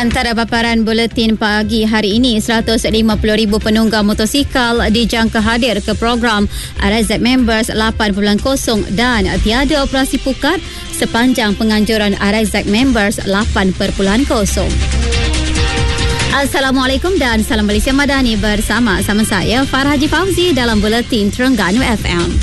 Antara paparan buletin pagi hari ini, 150,000 penunggang motosikal dijangka hadir ke program RZ Members 8.0 dan tiada operasi pukat sepanjang penganjuran RZ Members 8.0. Assalamualaikum dan salam Malaysia Madani bersama saya Farah Haji Fauzi dalam buletin Terengganu FM.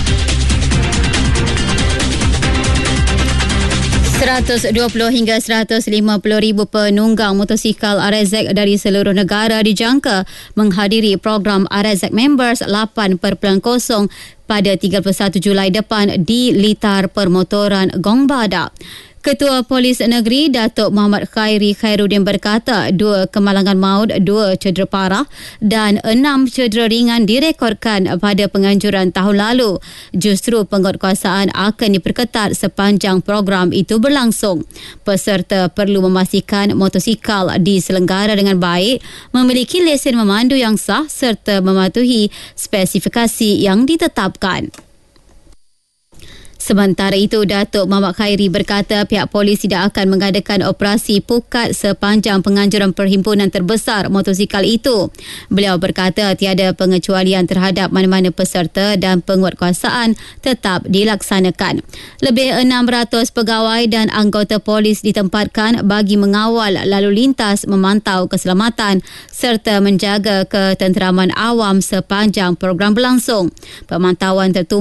120 hingga 150,000 penunggang motosikal RZ dari seluruh negara dijangka menghadiri program RZ Members 8.0 pada 31 Julai depan di Litar Permotoran Gong Badak. Ketua Polis Negeri Datuk Muhammad Khairi Khairuddin berkata 2 kemalangan maut, 2 cedera parah dan 6 cedera ringan direkodkan pada penganjuran tahun lalu. Justru penguatkuasaan akan diperketat sepanjang program itu berlangsung. Peserta perlu memastikan motosikal diselenggara dengan baik, memiliki lesen memandu yang sah serta mematuhi spesifikasi yang ditetapkan. Sementara itu, Datuk Muhammad Khairi berkata pihak polis tidak akan mengadakan operasi pukat sepanjang penganjuran perhimpunan terbesar motosikal itu. Beliau berkata tiada pengecualian terhadap mana-mana peserta dan penguatkuasaan tetap dilaksanakan. Lebih 600 pegawai dan anggota polis ditempatkan bagi mengawal lalu lintas, memantau keselamatan serta menjaga ketenteraman awam sepanjang program berlangsung. Pemantauan tertumpu